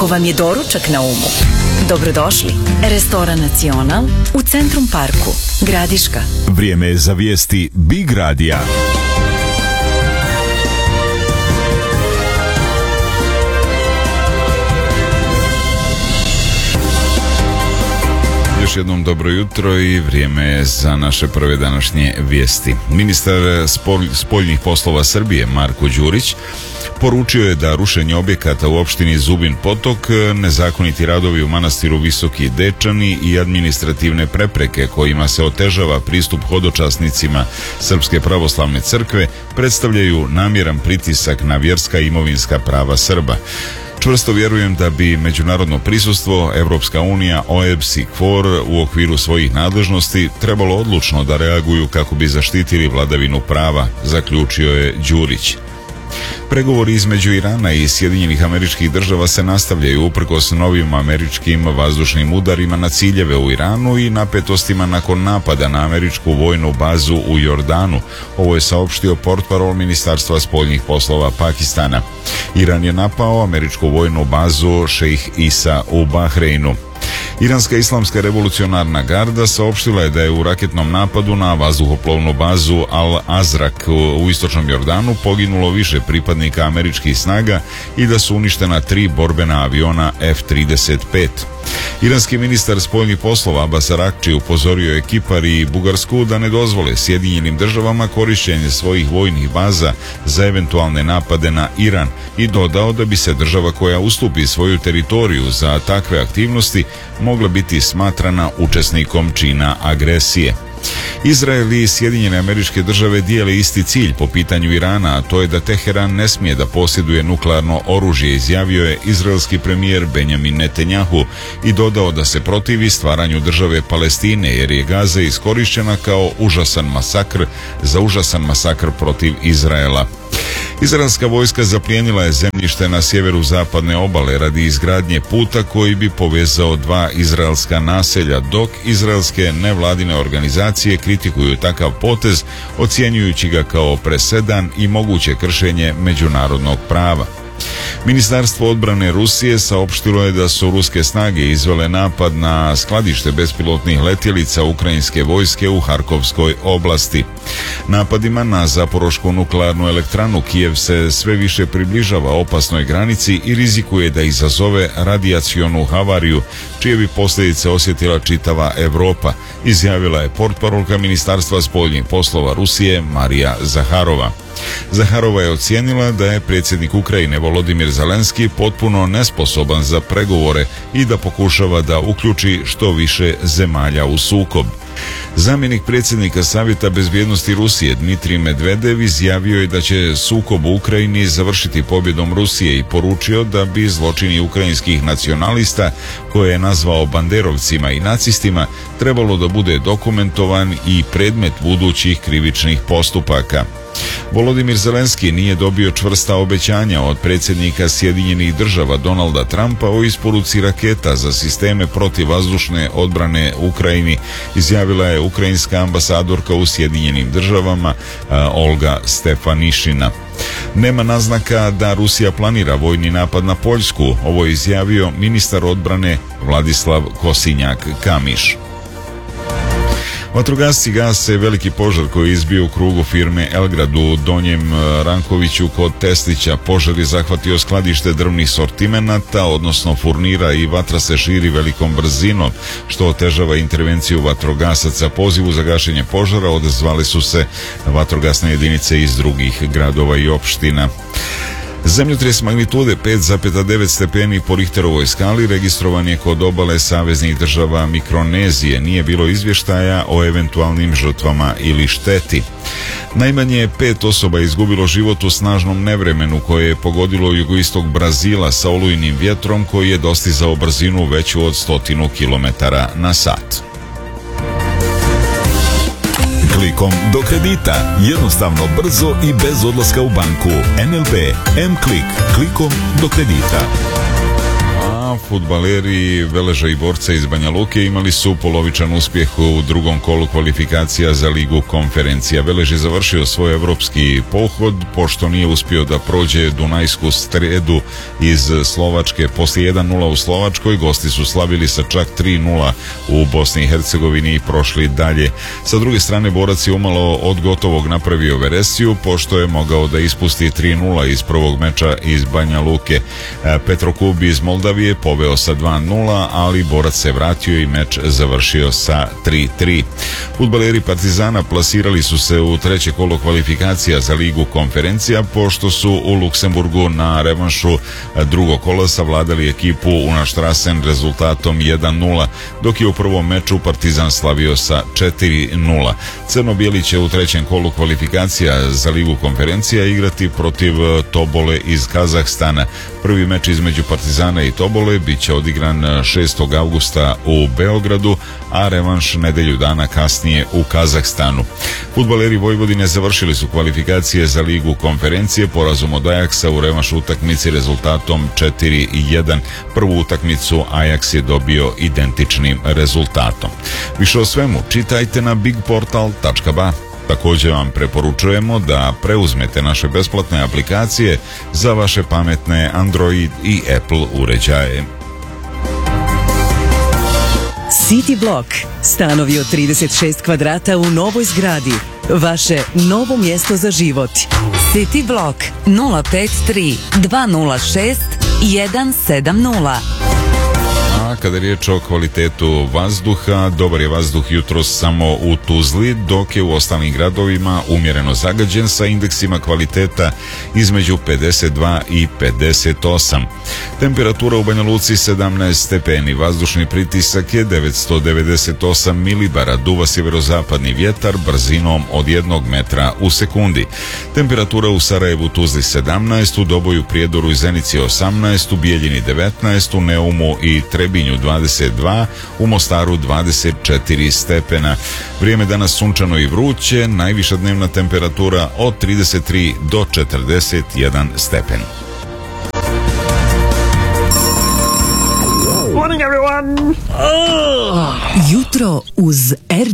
Ako vam je doručak na umu, dobrodošli. Restoran Nacional u Centrum Parku, Gradiška. Vrijeme je za vijesti Big Radija. Još jednom dobro jutro i vrijeme je za naše prve današnje vijesti. Ministar spoljnih poslova Srbije Marko Đurić poručio je da rušenje objekata u opštini Zubin Potok, nezakoniti radovi u manastiru Visoki Dečani i administrativne prepreke kojima se otežava pristup hodočasnicima Srpske pravoslavne crkve predstavljaju namjeran pritisak na vjerska i imovinska prava Srba. Čvrsto vjerujem da bi međunarodno prisustvo, Evropska unija, OEBS i KFOR u okviru svojih nadležnosti trebalo odlučno da reaguju kako bi zaštitili vladavinu prava, zaključio je Đurić. Pregovori između Irana i Sjedinjenih Američkih Država se nastavljaju uprkos novim američkim vazdušnim udarima na ciljeve u Iranu i napetostima nakon napada na američku vojnu bazu u Jordanu. Ovo je saopštio portparol Ministarstva spoljnih poslova Pakistana. Iran je napao američku vojnu bazu Šejh Isa u Bahreinu. Iranska islamska revolucionarna garda saopštila je da je u raketnom napadu na vazduhoplovnu bazu Al-Azrak u istočnom Jordanu poginulo više pripadnika američkih snaga i da su uništena 3 borbena aviona F-35. Iranski ministar spoljnih poslova Abbas Arakči upozorio je Kipar i Bugarsku da ne dozvole Sjedinjenim Državama korištenje svojih vojnih baza za eventualne napade na Iran i dodao da bi se država koja ustupi svoju teritoriju za takve aktivnosti mogla biti smatrana učesnikom čina agresije. Izrael i Sjedinjene Američke Države dijele isti cilj po pitanju Irana, a to je da Teheran ne smije da posjeduje nuklearno oružje, izjavio je izraelski premijer Benjamin Netanjahu i dodao da se protivi stvaranju države Palestine jer je Gaza iskorišćena kao užasan masakr protiv Izraela. Izraelska vojska zaplijenila je zemljište na sjeveru zapadne obale radi izgradnje puta koji bi povezao 2 izraelska naselja, dok izraelske nevladine organizacije kritikuju takav potez, ocjenjujući ga kao presedan i moguće kršenje međunarodnog prava. Ministarstvo odbrane Rusije saopštilo je da su ruske snage izvele napad na skladište bespilotnih letjelica ukrajinske vojske u Harkovskoj oblasti. Napadima na Zaporošku nuklearnu elektranu Kijev se sve više približava opasnoj granici i rizikuje da izazove radijacionu havariju, čije bi posljedice osjetila čitava Europa, izjavila je portparolka Ministarstva spoljnih poslova Rusije Marija Zaharova. Zaharova je ocijenila da je predsjednik Ukrajine Volodimir Zelenski potpuno nesposoban za pregovore i da pokušava da uključi što više zemalja u sukob. Zamjenik predsjednika Savjeta bezbjednosti Rusije Dmitrij Medvedev izjavio je da će sukob u Ukrajini završiti pobjedom Rusije i poručio da bi zločini ukrajinskih nacionalista, koje je nazvao banderovcima i nacistima, trebalo da bude dokumentovan i predmet budućih krivičnih postupaka. Volodimir Zelenski nije dobio čvrsta obećanja od predsjednika Sjedinjenih Država Donalda Trumpa o isporuci raketa za sisteme protivvazdušne odbrane Ukrajini, izjavila je ukrajinska ambasadorka u Sjedinjenim Državama Olga Stefanišina. Nema naznaka da Rusija planira vojni napad na Poljsku, ovo je izjavio ministar odbrane Vladislav Kosinjak-Kamiš. Vatrogasci gase veliki požar koji je izbio u krugu firme Elgrad u Donjem Rankoviću kod Teslića. Požar je zahvatio skladište drvnih sortimenata, odnosno furnira, i vatra se širi velikom brzinom, što otežava intervenciju vatrogasaca. Pozivu za gašenje požara odazvale su se vatrogasne jedinice iz drugih gradova i opština. Zemljotres magnitude 5,9 stepeni po Richterovoj skali registrovan je kod obale saveznih država Mikronezije. Nije bilo izvještaja o eventualnim žrtvama ili šteti. Najmanje 5 osoba izgubilo život u snažnom nevremenu koje je pogodilo jugoistok Brazila sa olujnim vjetrom koji je dostizao brzinu veću od 100 km/h. Klikom do kredita. Jednostavno, brzo i bez odlaska u banku. NLB M-Klik. Klikom do kredita. a fudbaleri Veleža i Borca iz Banja Luke imali su polovičan uspjeh u drugom kolu kvalifikacija za Ligu konferencija. Velež je završio svoj evropski pohod pošto nije uspio da prođe Dunajsku Stredu iz Slovačke. Poslije 1-0 u Slovačkoj gosti su slavili sa čak 3-0 u Bosni i Hercegovini i prošli dalje. Sa druge strane, Borac je umalo od gotovog napravio veresiju pošto je mogao da ispusti 3-0 iz prvog meča iz Banja Luke. Petrokub iz Moldavije poveo sa 2-0, ali Borac se vratio i meč završio sa 3-3. Fudbaleri Partizana plasirali su se u treće kolo kvalifikacija za Ligu konferencija pošto su u Luksemburgu na revanšu drugog kola savladali ekipu Unastrasen rezultatom 1-0, dok je u prvom meču Partizan slavio sa 4-0. Crno-bijeli će u trećem kolu kvalifikacija za Ligu konferencija igrati protiv Tobole iz Kazahstana. Prvi meč između Partizana i Tobole bit će odigran 6. avgusta u Beogradu, a revanš nedelju dana kasnije u Kazahstanu. Fudbaleri Vojvodine završili su kvalifikacije za Ligu konferencije porazom od Ajaksa u revanš utakmici rezultatom 4-1. Prvu utakmicu Ajaks je dobio identičnim rezultatom. Više o svemu čitajte na bigportal.ba. Također vam preporučujemo da preuzmete naše besplatne aplikacije za vaše pametne Android i Apple uređaje. City Block. Stanovi od 36 kvadrata u novoj zgradi. Vaše novo mjesto za život. City Block 053 206 170. A kada je riječ o kvalitetu vazduha, dobar je vazduh jutros samo u Tuzli, dok je u ostalim gradovima umjereno zagađen sa indeksima kvaliteta između 52 i 58. Temperatura u Banja Luci 17 stepeni, vazdušni pritisak je 998 milibara, duva sjeverozapadni vjetar brzinom od 1 metra u sekundi. Temperatura u Sarajevu, Tuzli 17, u Doboju, Prijedoru i Zenici 18, u Bijeljini 19, u Neumu i Trebinju 22, u Mostaru 24 stepena. Vrijeme danas sunčano i vruće, najviša dnevna temperatura od 33 do 41 stepen. Jutro uz